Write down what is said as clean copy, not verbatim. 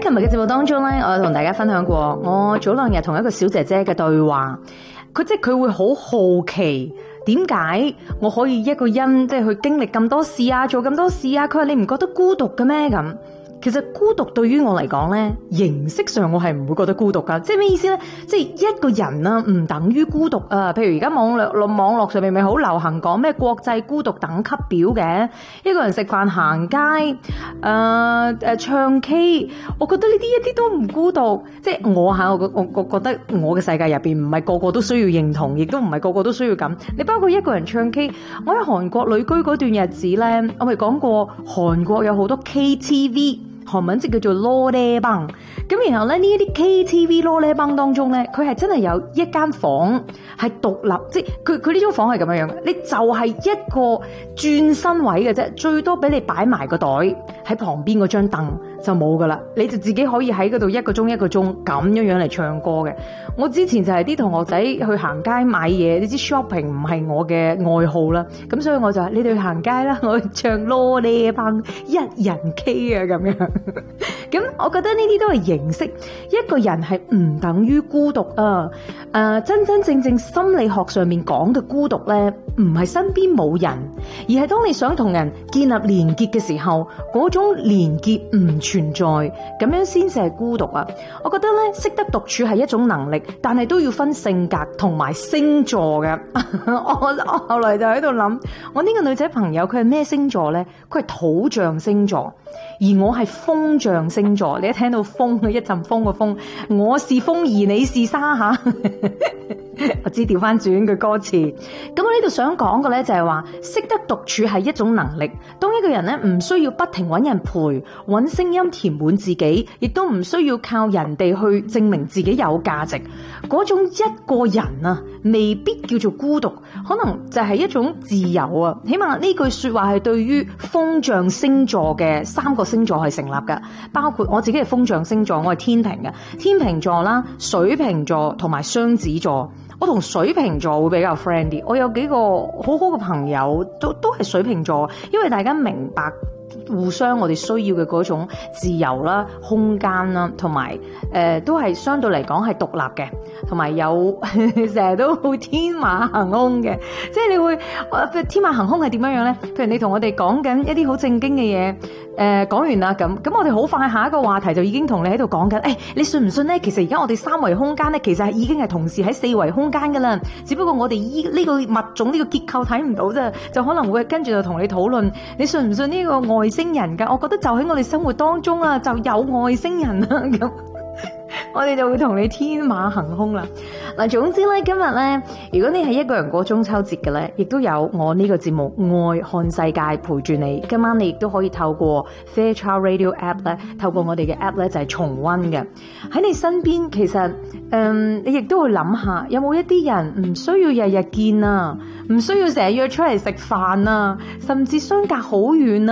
琴日嘅節目當中咧，我有同大家分享過，我早2日同一個小姐姐嘅對話，佢會好好奇點解我可以一個人即係去經歷咁多事啊，做咁多事啊。佢話你唔覺得孤獨嘅咩咁？其實孤獨對於我嚟講咧，形式上我係唔會覺得孤獨噶。即係咩意思咧？即係一個人啊，唔等於孤獨啊。譬如而家網絡上面咪好流行講咩國際孤獨等級表嘅，一個人食飯行街，唱 K， 我覺得呢啲一啲都唔孤獨。即係我覺得我嘅世界入邊唔係個個都需要認同，亦都唔係個個都需要咁。你包括一個人唱 K， 我喺韓國旅居嗰段日子咧，我咪講過韓國有好多 KTV。韓文即叫做羅咧邦，咁然後咧呢一啲 KTV 羅咧邦當中咧，佢係真係有一間房係獨立，即係佢呢種房係咁樣樣嘅，你就係一個轉身位嘅啫，最多俾你擺埋個袋喺旁邊嗰張凳就冇噶啦，你就自己可以喺嗰度一個鐘咁樣嚟唱歌嘅。我之前就係啲同學仔去行街買嘢，你知 shopping 唔係我嘅愛好啦，咁所以我就話你哋去行街啦，我去唱羅咧邦一人 K 啊咁樣。咁我覺得呢啲都係形式，一個人係唔等於孤獨啊。真正心理學上面講嘅孤獨呢，唔係身邊冇人，而係當你想同人建立連結嘅時候，嗰種連結唔存在，咁樣先至係孤獨啊。我覺得呢，識得獨處係一種能力，但係都要分性格同埋星座嘅。我後來就喺度諗，我呢個女仔朋友佢係咩星座呢？佢係土象星座，而我係風象星座。你一聽到風，一陣風嘅風，我是風而你是沙吓。我知調翻轉句歌詞，咁我呢度想講嘅咧就係話，識得獨處係一種能力。當一個人咧唔需要不停揾人陪，揾聲音填滿自己，亦都唔需要靠人哋去證明自己有價值，嗰種一個人啊，未必叫做孤獨，可能就係一種自由啊。起碼呢句說話係對於風象星座嘅3個星座係成立嘅，包括我自己係風象星座，我係天秤嘅，天秤座啦、水瓶座同埋雙子座。我同水瓶座會比較 friend 啲，我有幾個好好嘅朋友都係水瓶座，因為大家明白互相我哋需要嘅嗰種自由啦、空間啦，同埋都係相對嚟講係獨立嘅，同埋有成日都會天馬行空嘅。即係你會天馬行空係點樣樣咧？譬如你同我哋講緊一啲好正經嘅嘢，講完啦咁我哋好快下一個話題就已經同你喺度講緊。你信唔信咧？其實而家我哋3維空間咧，其實係已經係同時喺4維空間噶啦，只不過我哋呢個物種呢個結構睇唔到啫，就可能會跟住就同你討論，你信唔信呢個外星人噶？我覺得就喺我哋生活當中啊，就有外星人啦咁。我哋就會同你天馬行空啦。嗱，總之咧，今日咧，如果你係一個人過中秋節嘅咧，亦都有我呢個節目《愛看世界》陪住你。今晚你亦都可以透過 Fairchild Radio App 咧，透過我哋嘅 App 咧就係重溫嘅。喺你身邊，其實你亦都會諗下，有冇一啲人唔需要日日見啊，唔需要成日約出嚟食飯啊，甚至相隔好遠啊。